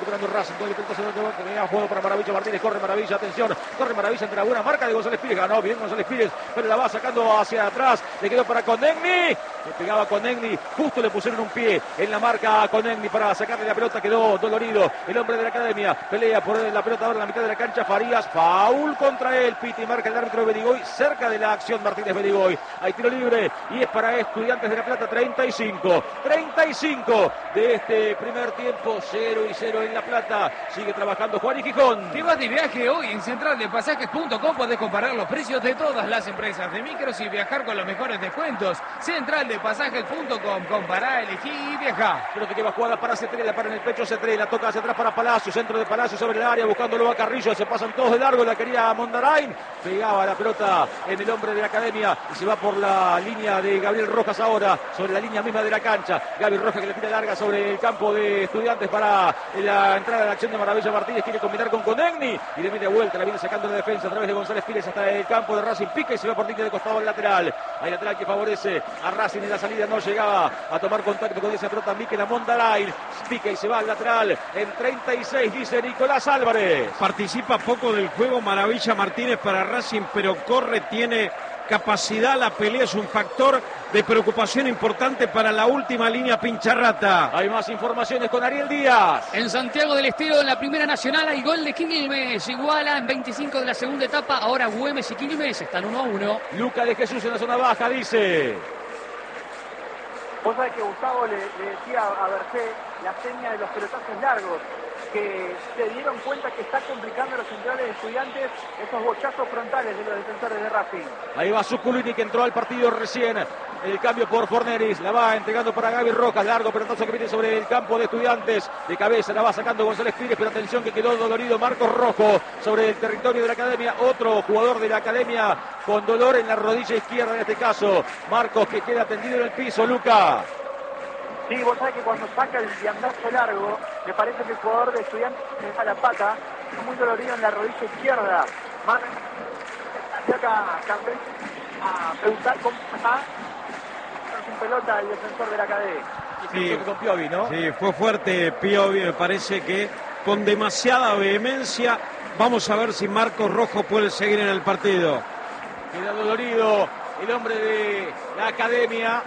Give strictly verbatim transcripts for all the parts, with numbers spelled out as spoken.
recuperando Racing, con el pelota se tenía juego para Maravilla Martínez, corre Maravilla, atención, corre Maravilla entre la buena marca de González Pires, ganó bien González Pires, pero la va sacando hacia atrás, le quedó para Conegni, le pegaba Conegni, justo le pusieron un pie en la marca a Conegni para sacarle la pelota, quedó dolorido, el hombre de la academia, pelea por la pelota ahora en la mitad de la cancha, Farías, foul contra él, Piti, marca el árbitro Beligoy, cerca de la acción Martínez Beligoy, hay tiro libre y es para Estudiantes de La Plata, treinta y cinco, treinta y cinco de este primer tiempo, cero y cero en La Plata, sigue trabajando Juan y Gijón. Te vas de viaje hoy en central de pasajes punto com, podés comparar los precios de todas las empresas de micros y viajar con los mejores descuentos. central de pasajes punto com, compará, elegí y viajá. Pero te queda jugada para Cetré, la para en el pecho Cetré, la toca hacia atrás para Palacio, centro de Palacio sobre el área, buscándolo a Carrillo, se pasan todos de largo, la quería Mondarain, pegaba la pelota en el hombre de la academia y se va por la línea de Gabriel Rojas ahora, sobre la línea misma de la cancha, Gabriel Rojas que le tira larga sobre el campo de Estudiantes para la entrada de la acción de Maravilla Martínez, quiere combinar con Conegni y le mete vuelta, la viene sacando la defensa a través de González Pires hasta el campo de Racing, pica y se va por línea de costado al lateral, hay lateral que favorece a Racing en la salida, no llegaba a tomar contacto con esa pelota Mikel Mondarain, pica y se va al lateral en treinta y seis, dice Nicolás Álvarez. Participa poco del juego Maravilla Martínez para Racing, pero corre, tiene capacidad, la pelea es un factor de preocupación importante para la última línea pincharrata. Hay más informaciones con Ariel Díaz. En Santiago del Estero, en la Primera Nacional, hay gol de Quilmes. Iguala en veinticinco de la segunda etapa. Ahora Güemes y Quilmes están uno a uno. Luca de Jesús en la zona baja, dice. Vos sabés que Gustavo le, le decía a Bercé la seña de los pelotazos largos, que se dieron cuenta que está complicando a los centrales de Estudiantes esos bochazos frontales de los defensores de Racing. Ahí va Zuculini, que entró al partido recién. El cambio por Forneris, la va entregando para Gaby Rojas, largo pelotazo que viene sobre el campo de Estudiantes, de cabeza la va sacando González Pires, pero atención que quedó dolorido Marcos Rojo sobre el territorio de la academia, otro jugador de la academia con dolor en la rodilla izquierda en este caso, Marcos que queda tendido en el piso, Luca. Sí, vos sabés que cuando saca el viandazo largo, me parece que el jugador de Estudiantes se da la pata, está muy dolorido en la rodilla izquierda. Más acá Campbell a preguntar cómo está sin pelota el defensor de la academia. Sí, con Piovi, ¿no? Sí, fue fuerte Piovi, me parece que con demasiada vehemencia. Vamos a ver si Marcos Rojo puede seguir en el partido. Queda dolorido el hombre de la academia,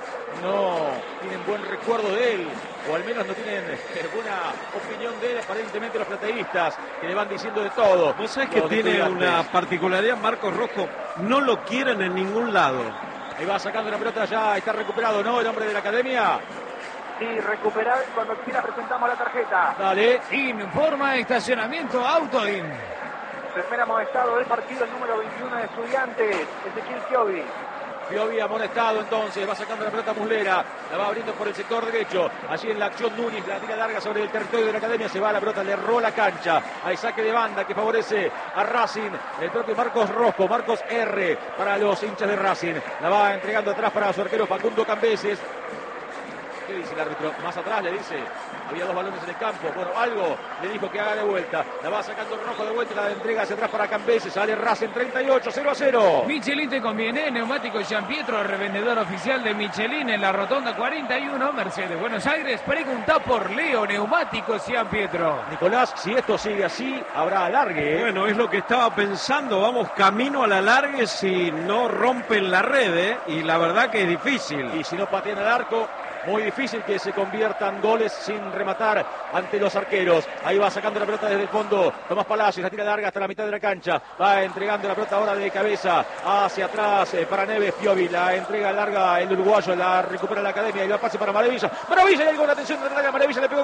no tienen buen recuerdo de él, o al menos no tienen buena opinión de él, aparentemente los plateístas, que le van diciendo de todo. ¿Vos sabés que tiene una particularidad Marcos Rojo? No lo quieren en ningún lado. Ahí va sacando la pelota, ya está recuperado, ¿no? El hombre de la academia. Sí, recuperar cuando quiera presentamos la tarjeta. Dale. Informa estacionamiento Autoin. Primer amonestado del partido, el número veintiuno de Estudiantes, Ezequiel Piovi. Piovi amonestado entonces, va sacando la pelota Muslera, la va abriendo por el sector derecho, allí en la acción Núñez, la tira larga sobre el territorio de la academia, se va la pelota, le erró la cancha, hay saque de banda que favorece a Racing, el propio Marcos Rojo, Marcos R para los hinchas de Racing, la va entregando atrás para su arquero Facundo Cambeses. ¿Qué dice el árbitro? Más atrás le dice, había dos balones en el campo, bueno, algo le dijo que haga de vuelta, la va sacando el Rojo de vuelta, la entrega hacia atrás para Cambeses, sale Racing treinta y ocho, cero a cero. Michelin te conviene, neumático Gian Pietro, revendedor oficial de Michelin en la rotonda cuarenta y uno, Mercedes, Buenos Aires, pregunta por Leo, neumáticos Gian Pietro. Nicolás, si esto sigue así, habrá alargue, ¿eh? Bueno, es lo que estaba pensando, vamos camino al alargue si no rompen la red, ¿eh? Y la verdad que es difícil. Y si no patean al arco, muy difícil que se conviertan goles sin rematar ante los arqueros. Ahí va sacando la pelota desde el fondo Tomás Palacios, la tira larga hasta la mitad de la cancha, va entregando la pelota ahora de cabeza hacia atrás eh, para Neves. Piovi, la entrega larga el uruguayo, la recupera la academia y va pase para Maravilla. Maravilla, y algo de atención de la Maravilla, le pegó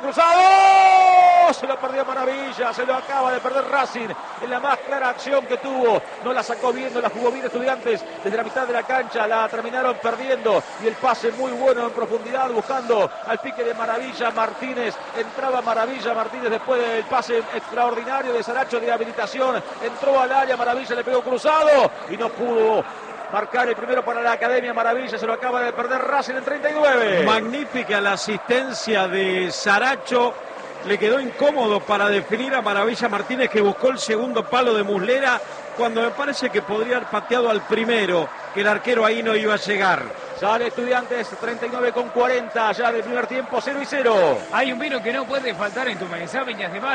cruzado, se lo perdió Maravilla, se lo acaba de perder Racing en la más clara acción que tuvo, no la sacó bien, no la jugó bien Estudiantes desde la mitad de la cancha, la terminaron perdiendo y el pase muy bueno en profundidad buscando al pique de Maravilla Martínez, entraba Maravilla Martínez después del pase extraordinario de Saracho de habilitación, entró al área, Maravilla le pegó cruzado y no pudo marcar el primero para la academia. Maravilla, se lo acaba de perder Racing en treinta y nueve. Magnífica la asistencia de Saracho, le quedó incómodo para definir a Maravilla Martínez, que buscó el segundo palo de Muslera cuando me parece que podría haber pateado al primero, que el arquero ahí no iba a llegar. Sale Estudiantes, treinta y nueve con cuarenta, ya del primer tiempo, cero y cero. Hay un vino que no puede faltar en tu mesa, Viñas de Mar.